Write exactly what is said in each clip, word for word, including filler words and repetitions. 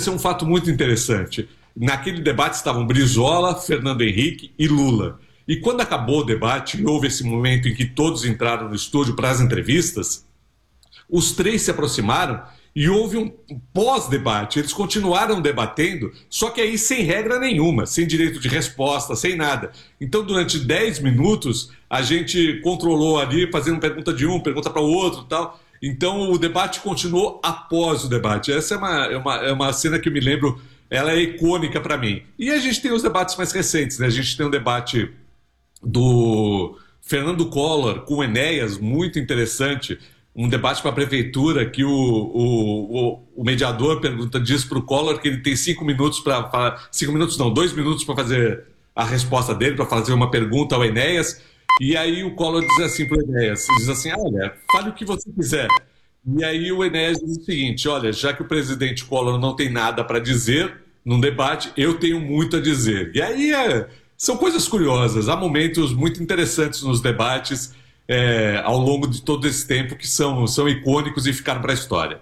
aconteceu um fato muito interessante. Naquele debate estavam Brizola, Fernando Henrique e Lula. E quando acabou o debate, e houve esse momento em que todos entraram no estúdio para as entrevistas, os três se aproximaram e houve um pós-debate. Eles continuaram debatendo, só que aí sem regra nenhuma, sem direito de resposta, sem nada. Então, durante dez minutos, a gente controlou ali, fazendo pergunta de um, pergunta para o outro e tal. Então, o debate continuou após o debate. Essa é uma, é uma, é uma cena que eu me lembro, ela é icônica para mim. E a gente tem os debates mais recentes, né? A gente tem um debate do Fernando Collor com o Enéas, muito interessante, um debate para a prefeitura que o, o, o, o mediador pergunta, diz para o Collor que ele tem cinco minutos para falar, cinco minutos não, dois minutos para fazer a resposta dele, para fazer uma pergunta ao Enéas, e aí o Collor diz assim para o Enéas, diz assim, olha, fale o que você quiser. E aí o Enéas diz o seguinte, olha, já que o presidente Collor não tem nada para dizer num debate, eu tenho muito a dizer. E aí é... São coisas curiosas, há momentos muito interessantes nos debates é, ao longo de todo esse tempo que são, são icônicos e ficaram para a história.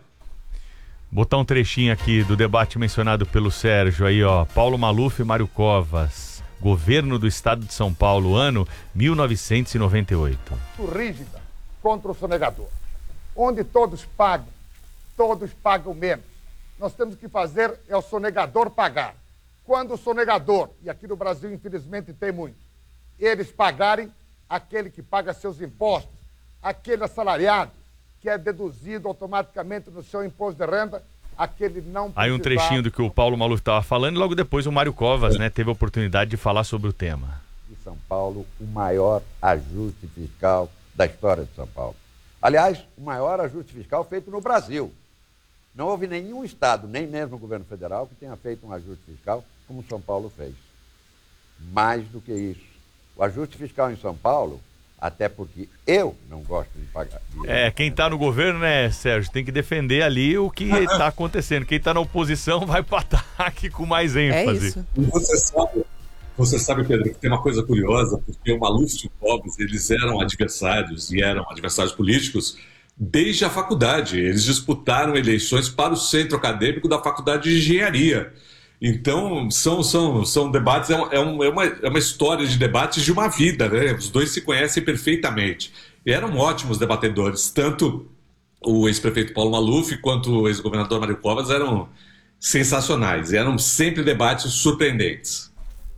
Botar um trechinho aqui do debate mencionado pelo Sérgio aí, ó. Paulo Maluf e Mário Covas, governo do estado de São Paulo, ano mil novecentos e noventa e oito. Rígida contra o sonegador, onde todos pagam, todos pagam menos. Nós temos que fazer é o sonegador pagar. Quando o sonegador, e aqui no Brasil infelizmente tem muito, eles pagarem, aquele que paga seus impostos, aquele assalariado que é deduzido automaticamente no seu imposto de renda, aquele não Aí um trechinho do que o Paulo Maluf estava falando e logo depois o Mário Covas, né, teve a oportunidade de falar sobre o tema. De São Paulo, o maior ajuste fiscal da história de São Paulo. Aliás, o maior ajuste fiscal feito no Brasil. Não houve nenhum estado, nem mesmo o governo federal, que tenha feito um ajuste fiscal como São Paulo fez. Mais do que isso. O ajuste fiscal em São Paulo, até porque eu não gosto de pagar. De é, quem está no governo, né, Sérgio, tem que defender ali o que está acontecendo. Quem está na oposição vai para ataque com mais ênfase. É isso. Você sabe, você sabe, Pedro, que tem uma coisa curiosa, porque o Maluf e o Covas, eles eram adversários, e eram adversários políticos, desde a faculdade. Eles disputaram eleições para o centro acadêmico da Faculdade de Engenharia. Então, são, são, são debates, é, um, é, uma, é uma história de debates de uma vida, né? Os dois se conhecem perfeitamente. E eram ótimos debatedores, tanto o ex-prefeito Paulo Maluf quanto o ex-governador Mário Covas eram sensacionais, eram sempre debates surpreendentes.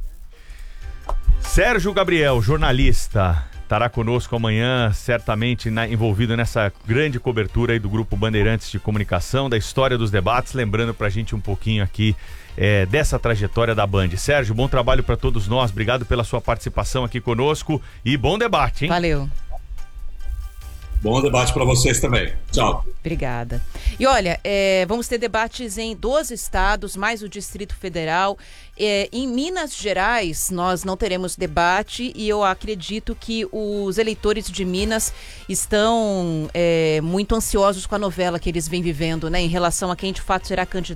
Sérgio Gabriel, jornalista, estará conosco amanhã, certamente na, envolvido nessa grande cobertura aí do Grupo Bandeirantes de Comunicação, da história dos debates, lembrando pra gente um pouquinho aqui é, dessa trajetória da Band. Sérgio, bom trabalho para todos nós, obrigado pela sua participação aqui conosco e bom debate, hein? Valeu. Bom debate para vocês também. Tchau. Obrigada. E olha, é, vamos ter debates em doze estados, mais o Distrito Federal. É, em Minas Gerais, nós não teremos debate e eu acredito que os eleitores de Minas estão é, muito ansiosos com a novela que eles vêm vivendo, né, em relação a quem de fato será candidato